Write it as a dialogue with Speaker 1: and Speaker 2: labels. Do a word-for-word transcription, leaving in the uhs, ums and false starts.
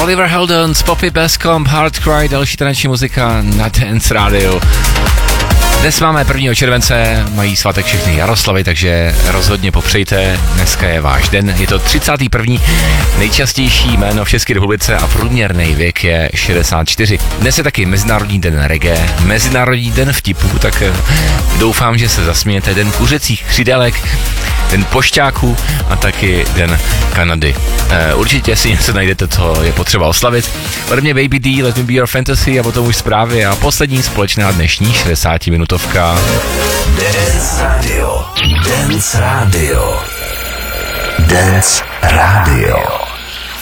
Speaker 1: Oliver Heldens, Poppy Bascomb, Hard Cry, další taneční muzika na Dance Radio. Dnes máme prvního července, mají svátek všechny Jaroslavy, takže rozhodně popřejte, dneska je váš den, je to třicátý první nejčastější jméno v České republice a průměrný věk je šedesát čtyři. Dnes je taky Mezinárodní den reggae, Mezinárodní den vtipů, tak doufám, že se zasmějete, den kuřecích křidelek, den pošťáků a taky den Kanady. E, určitě si něco najdete, co je potřeba oslavit. Ode mě Baby D, Let Me Be Your Fantasy a potom už zprávy a poslední společná dnešní šedesátiminutovka.
Speaker 2: Dance Radio. Dance Radio. Dance Radio.